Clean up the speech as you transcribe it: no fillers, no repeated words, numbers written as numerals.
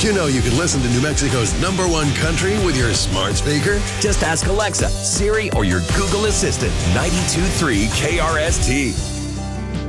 you know you can listen to New Mexico's #1 country with your smart speaker? Just ask Alexa, Siri, or your Google Assistant. 92.3 KRST.